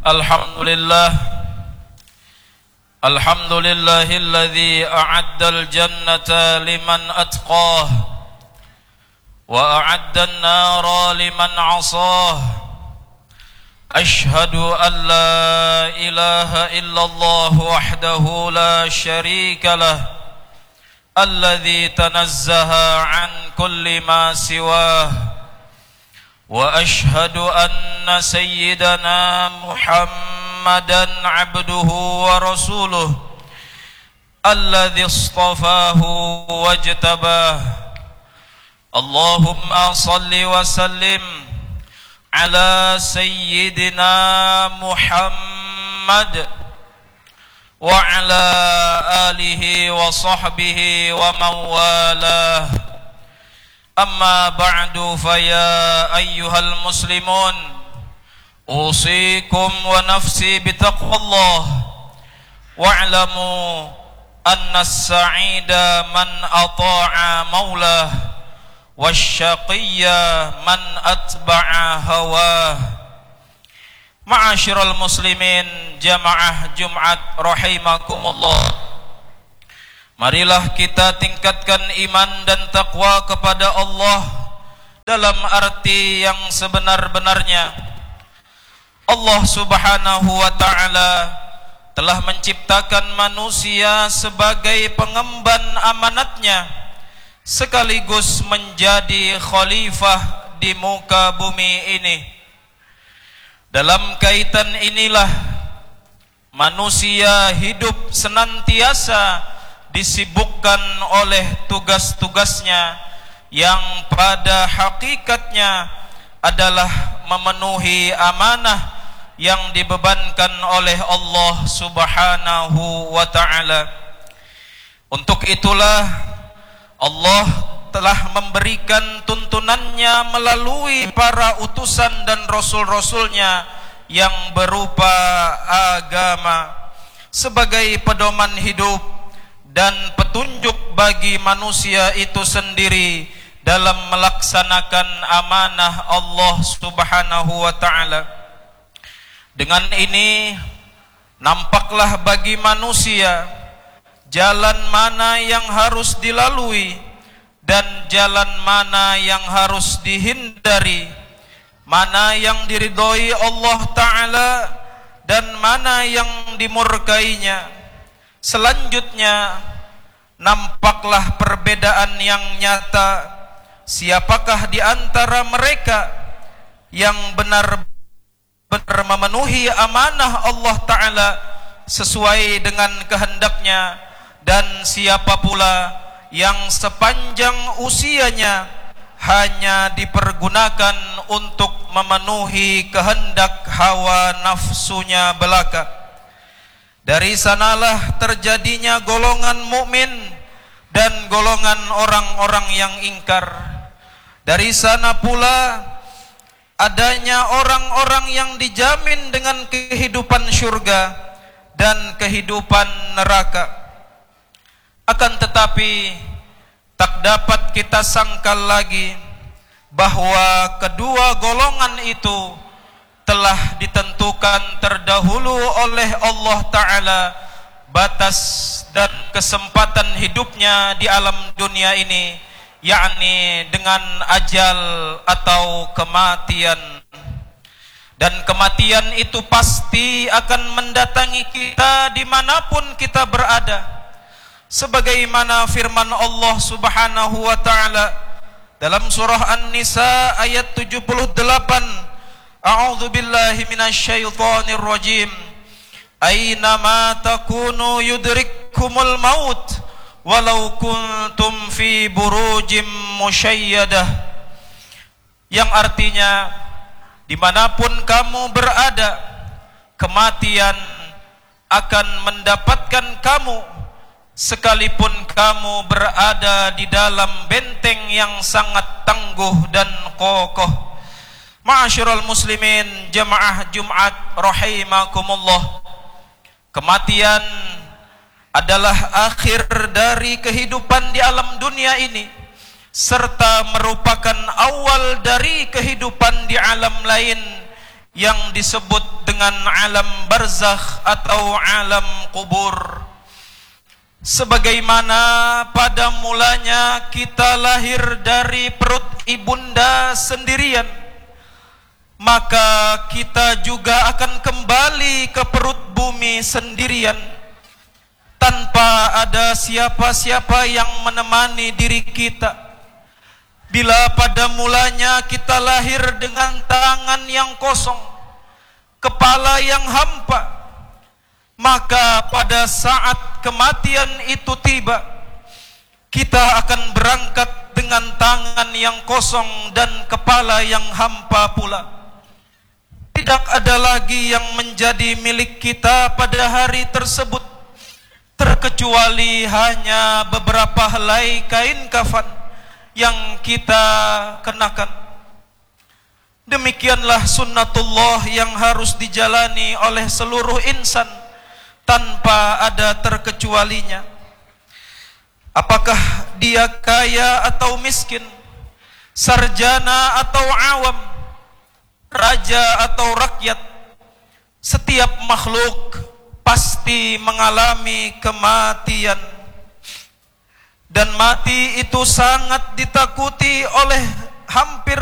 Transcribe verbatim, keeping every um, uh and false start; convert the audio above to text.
Alhamdulillah Alhamdulillahilladzi a'addal jannata liman atqah wa a'addan nara liman 'asah. Ashhadu an la ilaha illallah wahdahu la syarika lah, alladzi tanazzaha an kulli ma siwah. Wa ashhadu anna sayyidana Muhammadan abduhu wa rasuluh alladzi istafahu wajtabah. Allahumma salli wa sallim ala sayyidina Muhammad wa ala alihi wa sahbihi wa man walah. Amma ba'du, faya ayyuhal muslimun, usikum wa nafsi bitaqwallah, wa'lamu anna as-sa'ida man ata'a maulah, wasyaqiyya man atba'a hawah. Ma'asyiral muslimin, jamaah Jumat rahimakumullah, marilah kita tingkatkan iman dan takwa kepada Allah dalam arti yang sebenar-benarnya. Allah subhanahu wa ta'ala telah menciptakan manusia sebagai pengemban amanatnya, sekaligus menjadi khalifah di muka bumi ini. Dalam kaitan inilah manusia hidup senantiasa disibukkan oleh tugas-tugasnya yang pada hakikatnya adalah memenuhi amanah yang dibebankan oleh Allah subhanahu wa ta'ala. Untuk itulah Allah telah memberikan tuntunannya melalui para utusan dan rasul-rasulnya yang berupa agama sebagai pedoman hidup dan petunjuk bagi manusia itu sendiri dalam melaksanakan amanah Allah subhanahu wa ta'ala. Dengan ini nampaklah bagi manusia jalan mana yang harus dilalui dan jalan mana yang harus dihindari, mana yang diridhoi Allah ta'ala dan mana yang dimurkainya. Selanjutnya nampaklah perbedaan yang nyata, siapakah di antara mereka yang benar-benar memenuhi amanah Allah ta'ala sesuai dengan kehendaknya, dan siapa pula yang sepanjang usianya hanya dipergunakan untuk memenuhi kehendak hawa nafsunya belaka. Dari sanalah terjadinya golongan mukmin dan golongan orang-orang yang ingkar. Dari sana pula adanya orang-orang yang dijamin dengan kehidupan syurga dan kehidupan neraka. Akan tetapi tak dapat kita sangkal lagi bahwa kedua golongan itu telah ditentukan terdahulu oleh Allah ta'ala batas dan kesempatan hidupnya di alam dunia ini, yakni dengan ajal atau kematian. Dan kematian itu pasti akan mendatangi kita dimanapun kita berada, sebagaimana firman Allah subhanahu wa ta'ala dalam surah An-Nisa ayat tujuh puluh delapan, A'udzu billahi minasyaitonir rajim. Aynama takunu yudrikkumul maut walau kuntum fi burujim musyayyadah. Yang artinya, dimanapun kamu berada, kematian akan mendapatkan kamu sekalipun kamu berada di dalam benteng yang sangat tangguh dan kokoh. Ma'asyiral muslimin, jamaah Jumat rahimakumullah, kematian adalah akhir dari kehidupan di alam dunia ini, serta merupakan awal dari kehidupan di alam lain yang disebut dengan dengan alam barzakh atau alam kubur. Sebagaimana pada mulanya kita lahir dari perut ibunda sendirian, maka kita juga akan kembali ke perut bumi sendirian, tanpa ada siapa-siapa yang menemani diri kita. Bila pada mulanya kita lahir dengan tangan yang kosong, kepala yang hampa, maka pada saat kematian itu tiba, kita akan berangkat dengan tangan yang kosong dan kepala yang hampa pula. Tidak ada lagi yang menjadi milik kita pada hari tersebut, terkecuali hanya beberapa helai kain kafan yang kita kenakan. Demikianlah sunnatullah yang harus dijalani oleh seluruh insan tanpa ada terkecualinya. Apakah dia kaya atau miskin, sarjana atau awam, raja atau rakyat, setiap makhluk pasti mengalami kematian. Dan mati itu sangat ditakuti oleh hampir